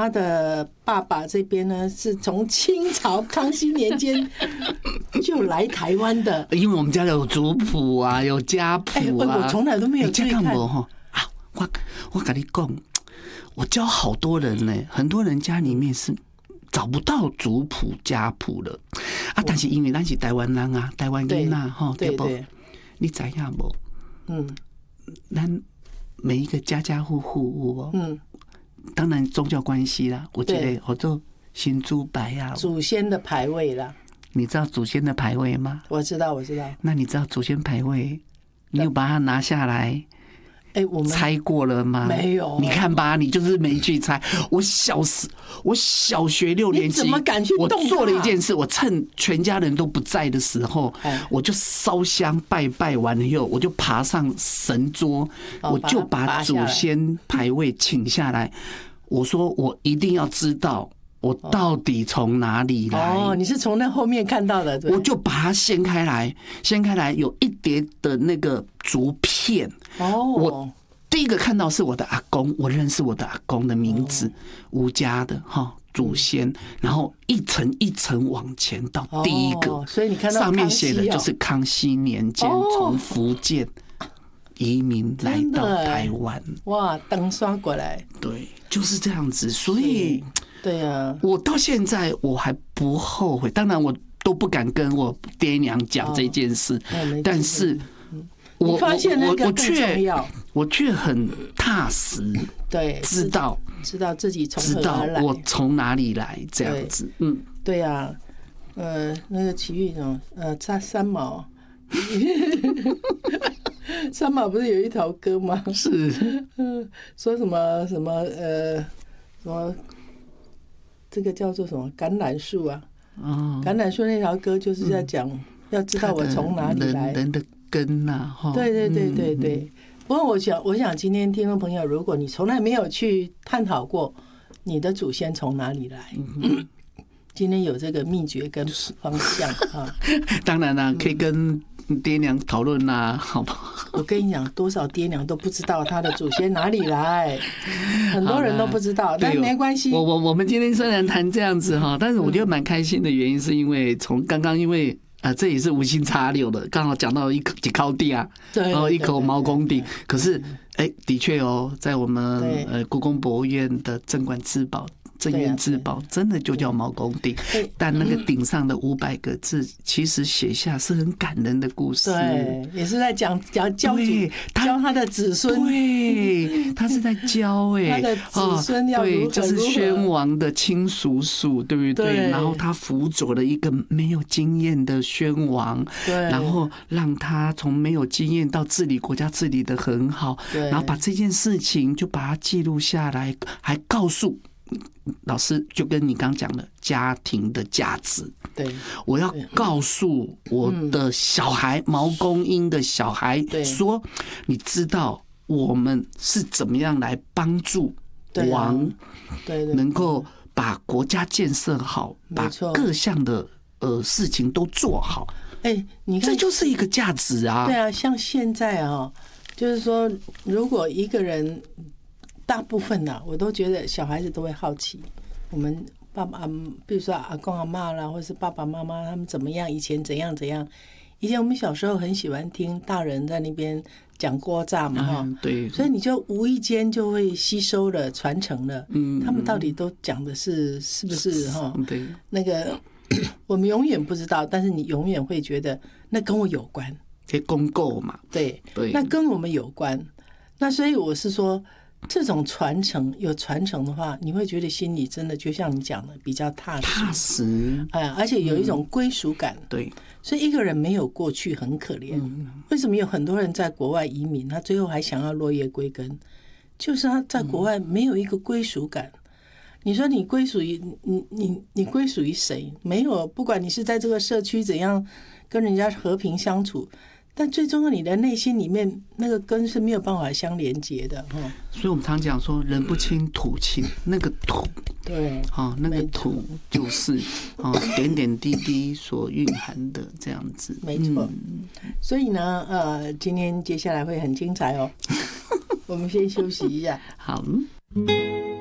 他的爸爸这边呢是从清朝康熙年间就来台湾的， 因为我们家有族谱啊，有家谱啊， 我从来都没有注意看。 我跟你讲，我教好多人呢，很多人家里面是找不到族谱家谱了啊，但是因为咱是台湾人啊，台湾人啊，哈，对不？你知影无？咱每一个家家户户哦，当然宗教关系啦，我觉得好多新猪白啊， 祖先的牌位啦。 你知道祖先的牌位吗？ 我知道。 那你知道祖先牌位？你有把它拿下来？ 我们猜过了吗？ 没有。 你看吧，你就是没去猜。我小学6年级， 你怎么敢去动它？ 我做了一件事，我趁全家人都不在的时候，我就烧香拜完了以后，我就爬上神桌，我就把祖先牌位请下来。我说我一定要知道我到底从哪里来。 你是从那后面看到的？ 我就把它掀开来，有一叠的那个竹片。我第一个看到是我的阿公，我认识我的阿公的名字，吴家的祖先，然后一层一层往前到第一个， 所以你看到上面写的就是康熙年间从福建移民来到台湾， 哇，登刷过来， 对，就是这样子，所以。 对啊， 我到现在我还不后悔，当然我都不敢跟我爹娘讲这件事，但是我发现那个更重要， 我却很踏实， 对， 知道自己从何而来， 我从哪里来这样子， 对啊，那个奇遇呢，三毛，三毛不是有一条歌吗？ 是， 说什么什么。这个叫做什么橄榄树啊？橄榄树那条歌就是在讲，要知道我从哪里来， 人的根呐， 对。不过我想今天听众朋友，如果你从来没有去探讨过你的祖先从哪里来，今天有这个秘诀跟方向啊。 当然啦，可以跟爹娘讨论啦，好不好？ 我跟你讲，多少爹娘都不知道他的祖先哪里来，很多人都不知道，但没关系。 我们今天虽然谈这样子哈，但是我觉得蛮开心的原因是因为从刚刚因为这也是无心插柳的，刚好讲到一口地啊，然后一口毛公地，可是的确在我们故宫博物院的镇馆之宝。镇院之宝真的就叫毛公鼎，但那个顶上的500个字，其实写下是很感人的故事。 对，也是在教他的子孙。 对，他是在教他的子孙要如何， 就是宣王的亲叔叔，对不对？然后他辅佐了一个没有经验的宣王，然后让他从没有经验到治理国家治理得很好，然后把这件事情就把它记录下来，还告诉。老师就跟你刚讲的家庭的价值， 对， 我要告诉我的小孩，毛公英的小孩说，你知道我们是怎么样来帮助王，能够把国家建设好，把各项的事情都做好。 你看， 这就是一个价值啊。 对啊，像现在就是说，如果一个人。大部分我都觉得小孩子都会好奇，我们爸爸，比如说阿公阿嬷啦，或是爸爸妈妈他们怎么样，以前怎样怎样。以前我们小时候很喜欢听大人在那边讲锅炸嘛， 对， 所以你就无意间就会吸收了、传承了。他们到底都讲的是不是对， 那个我们永远不知道，但是你永远会觉得那跟我有关， 这公告嘛， 对，那跟我们有关。那所以我是说。这种传承有传承的话，你会觉得心里真的就像你讲的比较踏实，而且有一种归属感。 对， 所以一个人没有过去很可怜。为什么有很多人在国外移民，他最后还想要落叶归根？就是他在国外没有一个归属感。你说你归属于你归属于谁？没有，不管你是在这个社区怎样跟人家和平相处。但最终你的内心里面那个根是没有办法相连接的， 所以我们常讲说人不亲土亲，那个土， 对， 那个土就是点点滴滴所蕴含的这样子， 没错。所以呢，今天接下来会很精彩哦，我们先休息一下， 好。